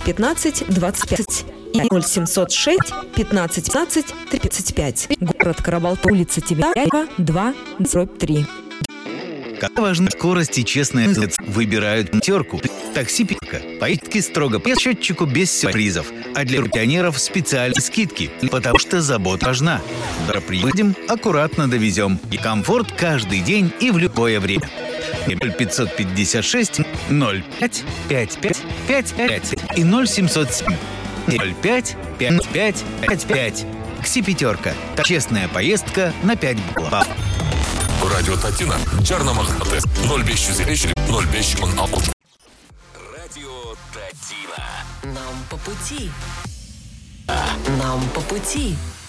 15 25 и 0706 15 15 35. Город Карабалта, улица Тибяева, 2, 3. Как важна скорость и честная выбирают терку. Такси Пика. Поездки строго по счетчику без сюрпризов. А для пенсионеров специальные скидки, потому что забота важна. Да, приедем, аккуратно довезем. И комфорт каждый день и в любое время. 0556 05 55 55 и 0707 05 55 55. Такси Пятерка. Честная поездка на 5 баллов. Радио Татина, Джарна Махаты, 0504 0516. Радио Татина. Нам по пути. Нам по пути.